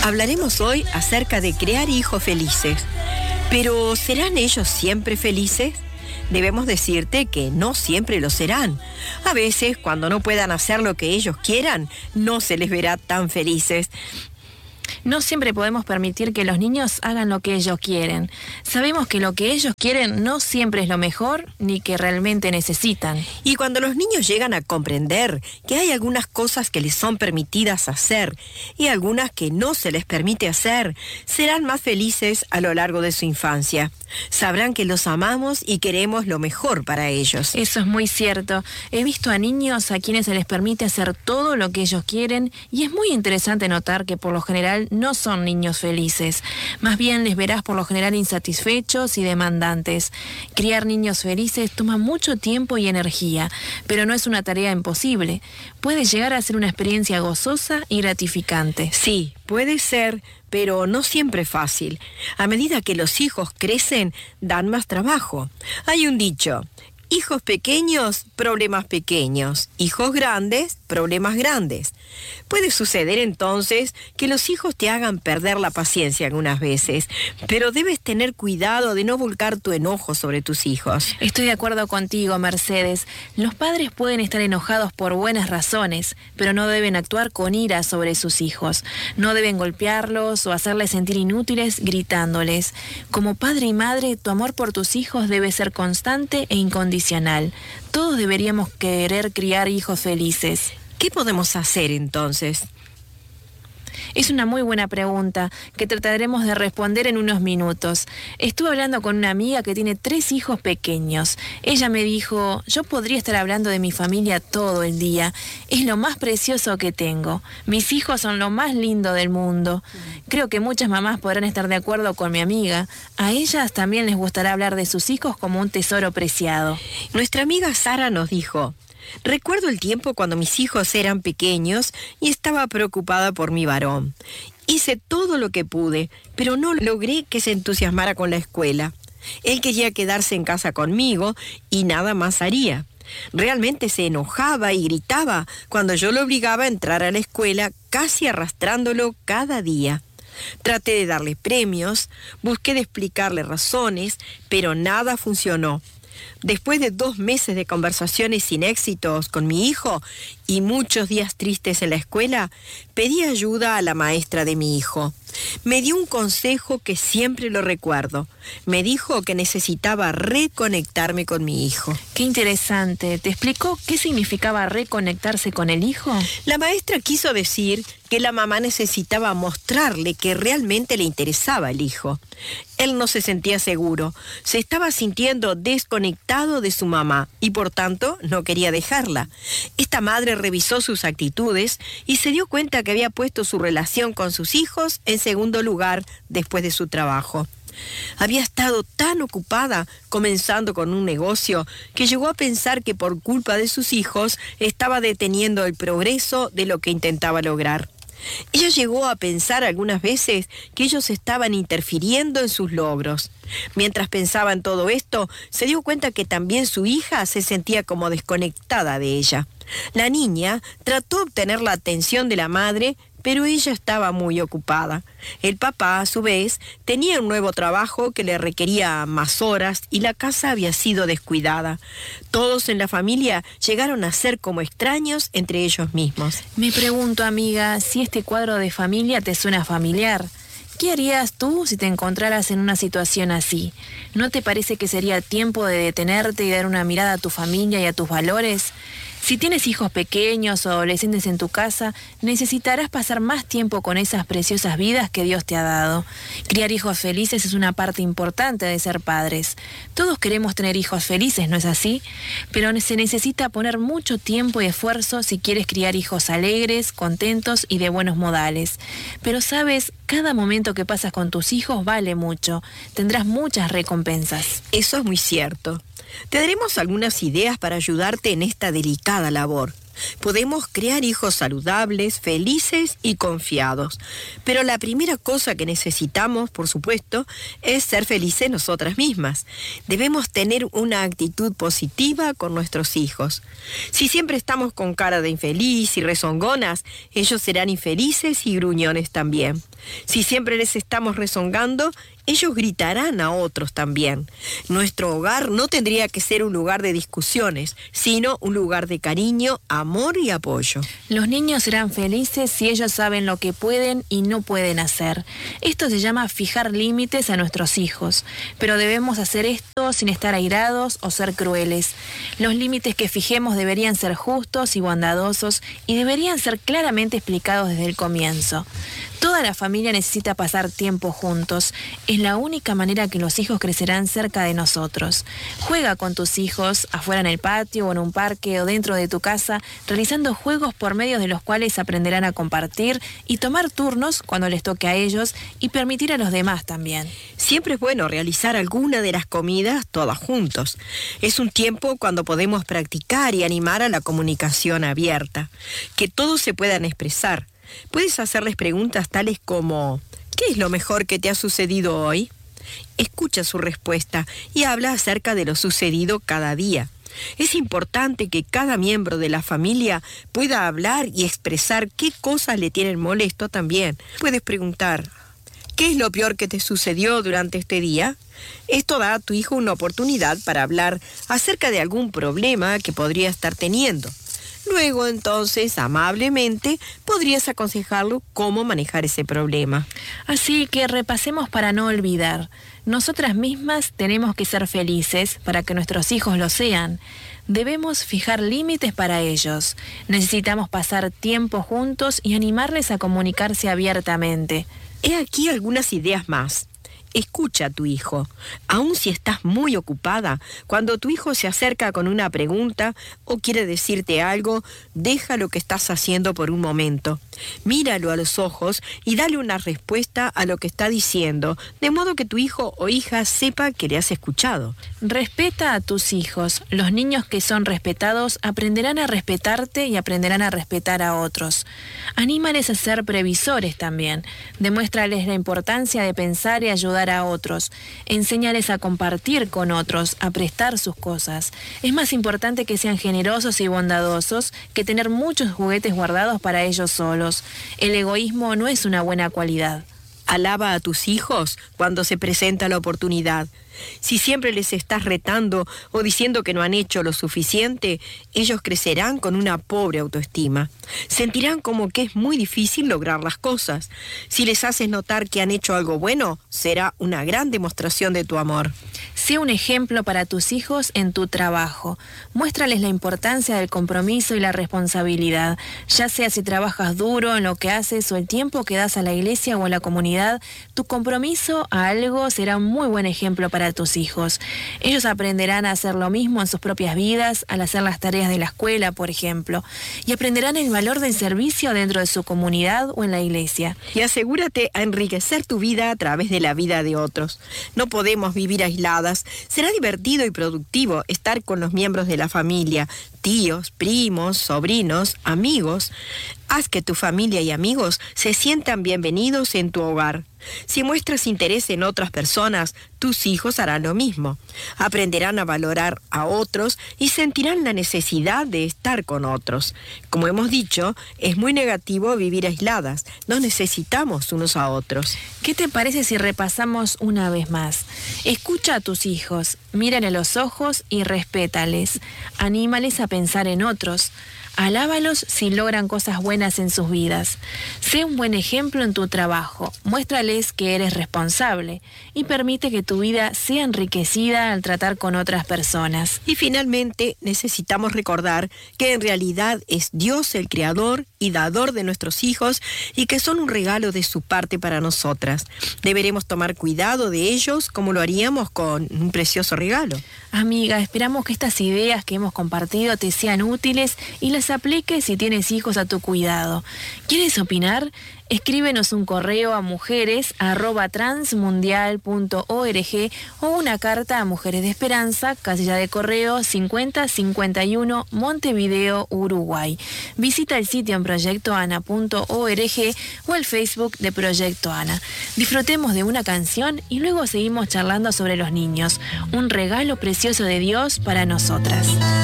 Hablaremos hoy acerca de crear hijos felices. Pero ¿serán ellos siempre felices? Debemos decirte que no siempre lo serán. A veces, cuando no puedan hacer lo que ellos quieran, no se les verá tan felices. No siempre podemos permitir que los niños hagan lo que ellos quieren. Sabemos que lo que ellos quieren no siempre es lo mejor ni que realmente necesitan. Y cuando los niños llegan a comprender que hay algunas cosas que les son permitidas hacer y algunas que no se les permite hacer, serán más felices a lo largo de su infancia. Sabrán que los amamos y queremos lo mejor para ellos. Eso es muy cierto. He visto a niños a quienes se les permite hacer todo lo que ellos quieren y es muy interesante notar que por lo general no son niños felices. Más bien les verás por lo general insatisfechos y demandantes. Criar niños felices toma mucho tiempo y energía, pero no es una tarea imposible. Puede llegar a ser una experiencia gozosa y gratificante. Sí, puede ser, pero no siempre fácil. A medida que los hijos crecen, dan más trabajo. Hay un dicho: hijos pequeños, problemas pequeños. Hijos grandes, problemas grandes. Puede suceder entonces que los hijos te hagan perder la paciencia algunas veces, pero debes tener cuidado de no volcar tu enojo sobre tus hijos. Estoy de acuerdo contigo, Mercedes. Los padres pueden estar enojados por buenas razones, pero no deben actuar con ira sobre sus hijos. No deben golpearlos o hacerles sentir inútiles gritándoles. Como padre y madre, tu amor por tus hijos debe ser constante e incondicional. Todos deberíamos querer criar hijos felices. ¿Qué podemos hacer entonces? Es una muy buena pregunta que trataremos de responder en unos minutos. Estuve hablando con una amiga que tiene 3 hijos pequeños. Ella me dijo: yo podría estar hablando de mi familia todo el día. Es lo más precioso que tengo. Mis hijos son lo más lindo del mundo. Creo que muchas mamás podrán estar de acuerdo con mi amiga. A ellas también les gustará hablar de sus hijos como un tesoro preciado. Nuestra amiga Sara nos dijo: recuerdo el tiempo cuando mis hijos eran pequeños y estaba preocupada por mi varón. Hice todo lo que pude, pero no logré que se entusiasmara con la escuela. Él quería quedarse en casa conmigo y nada más haría. Realmente se enojaba y gritaba cuando yo lo obligaba a entrar a la escuela, casi arrastrándolo cada día. Traté de darle premios, busqué de explicarle razones, pero nada funcionó. Después de 2 meses de conversaciones sin éxitos con mi hijo y muchos días tristes en la escuela, pedí ayuda a la maestra de mi hijo. Me dio un consejo que siempre lo recuerdo. Me dijo que necesitaba reconectarme con mi hijo. Qué interesante. ¿Te explicó qué significaba reconectarse con el hijo? La maestra quiso decir que la mamá necesitaba mostrarle que realmente le interesaba el hijo. Él no se sentía seguro, se estaba sintiendo desconectado de su mamá y por tanto no quería dejarla. Esta madre revisó sus actitudes y se dio cuenta que había puesto su relación con sus hijos en segundo lugar después de su trabajo. Había estado tan ocupada comenzando con un negocio que llegó a pensar que por culpa de sus hijos estaba deteniendo el progreso de lo que intentaba lograr. Ella llegó a pensar algunas veces que ellos estaban interfiriendo en sus logros. Mientras pensaba en todo esto, se dio cuenta que también su hija se sentía como desconectada de ella. La niña trató de obtener la atención de la madre, pero ella estaba muy ocupada. El papá, a su vez, tenía un nuevo trabajo que le requería más horas y la casa había sido descuidada. Todos en la familia llegaron a ser como extraños entre ellos mismos. Me pregunto, amiga, si este cuadro de familia te suena familiar. ¿Qué harías tú si te encontraras en una situación así? ¿No te parece que sería tiempo de detenerte y dar una mirada a tu familia y a tus valores? Si tienes hijos pequeños o adolescentes en tu casa, necesitarás pasar más tiempo con esas preciosas vidas que Dios te ha dado. Criar hijos felices es una parte importante de ser padres. Todos queremos tener hijos felices, ¿no es así? Pero se necesita poner mucho tiempo y esfuerzo si quieres criar hijos alegres, contentos y de buenos modales. Pero sabes, cada momento que pasas con tus hijos vale mucho. Tendrás muchas recompensas. Eso es muy cierto. Te daremos algunas ideas para ayudarte en esta delicada labor. Podemos crear hijos saludables, felices y confiados. Pero la primera cosa que necesitamos, por supuesto, es ser felices nosotras mismas. Debemos tener una actitud positiva con nuestros hijos. Si siempre estamos con cara de infeliz y rezongonas, ellos serán infelices y gruñones también. Si siempre les estamos rezongando, ellos gritarán a otros también. Nuestro hogar no tendría que ser un lugar de discusiones, sino un lugar de cariño, amor y apoyo. Los niños serán felices si ellos saben lo que pueden y no pueden hacer. Esto se llama fijar límites a nuestros hijos, pero debemos hacer esto sin estar airados o ser crueles. Los límites que fijemos deberían ser justos y bondadosos y deberían ser claramente explicados desde el comienzo. Toda la familia necesita pasar tiempo juntos. Es la única manera que los hijos crecerán cerca de nosotros. Juega con tus hijos, afuera en el patio o en un parque o dentro de tu casa, realizando juegos por medio de los cuales aprenderán a compartir y tomar turnos cuando les toque a ellos y permitir a los demás también. Siempre es bueno realizar alguna de las comidas todas juntos. Es un tiempo cuando podemos practicar y animar a la comunicación abierta, que todos se puedan expresar. Puedes hacerles preguntas tales como: ¿qué es lo mejor que te ha sucedido hoy? Escucha su respuesta y habla acerca de lo sucedido cada día. Es importante que cada miembro de la familia pueda hablar y expresar qué cosas le tienen molesto también. Puedes preguntar: ¿qué es lo peor que te sucedió durante este día? Esto da a tu hijo una oportunidad para hablar acerca de algún problema que podría estar teniendo. Luego, entonces, amablemente, podrías aconsejarlo cómo manejar ese problema. Así que repasemos para no olvidar. Nosotras mismas tenemos que ser felices para que nuestros hijos lo sean. Debemos fijar límites para ellos. Necesitamos pasar tiempo juntos y animarles a comunicarse abiertamente. He aquí algunas ideas más. Escucha a tu hijo. Aun si estás muy ocupada, cuando tu hijo se acerca con una pregunta o quiere decirte algo, deja lo que estás haciendo por un momento. Míralo a los ojos y dale una respuesta a lo que está diciendo, de modo que tu hijo o hija sepa que le has escuchado. Respeta a tus hijos. Los niños que son respetados aprenderán a respetarte y aprenderán a respetar a otros. Anímales a ser previsores también. Demuéstrales la importancia de pensar y ayudar a otros. Enséñales a compartir con otros, a prestar sus cosas. Es más importante que sean generosos y bondadosos que tener muchos juguetes guardados para ellos solos. El egoísmo no es una buena cualidad. Alaba a tus hijos cuando se presenta la oportunidad. Si siempre les estás retando o diciendo que no han hecho lo suficiente, ellos crecerán con una pobre autoestima. Sentirán como que es muy difícil lograr las cosas. Si les haces notar que han hecho algo bueno, será una gran demostración de tu amor. Sé un ejemplo para tus hijos en tu trabajo. Muéstrales la importancia del compromiso y la responsabilidad. Ya sea si trabajas duro en lo que haces o el tiempo que das a la iglesia o a la comunidad, tu compromiso a algo será un muy buen ejemplo para tus hijos. Ellos aprenderán a hacer lo mismo en sus propias vidas, al hacer las tareas de la escuela, por ejemplo, y aprenderán el valor del servicio dentro de su comunidad o en la iglesia. Y asegúrate a enriquecer tu vida a través de la vida de otros. No podemos vivir aisladas. Será divertido y productivo estar con los miembros de la familia, tíos, primos, sobrinos, amigos. Haz que tu familia y amigos se sientan bienvenidos en tu hogar. Si muestras interés en otras personas, tus hijos harán lo mismo. Aprenderán a valorar a otros y sentirán la necesidad de estar con otros. Como hemos dicho, es muy negativo vivir aisladas. Nos necesitamos unos a otros. ¿Qué te parece si repasamos una vez más? Escucha a tus hijos, mírale a los ojos y respétales. Anímales a pensar en otros. Alábalos si logran cosas buenas en sus vidas. Sé un buen ejemplo en tu trabajo. Muéstrales que eres responsable y permite que tu vida sea enriquecida al tratar con otras personas. Y finalmente, necesitamos recordar que en realidad es Dios el creador y dador de nuestros hijos y que son un regalo de su parte para nosotras. Deberemos tomar cuidado de ellos como lo haríamos con un precioso regalo. Amiga, esperamos que estas ideas que hemos compartido te sean útiles y las apliques si tienes hijos a tu cuidado. ¿Quieres opinar? Escríbenos un correo a mujeres@transmundial.org o una carta a Mujeres de Esperanza, casilla de correo 5051, Montevideo, Uruguay. Visita el sitio en proyectoana.org o el Facebook de Proyecto Ana. Disfrutemos de una canción y luego seguimos charlando sobre los niños, un regalo precioso de Dios para nosotras.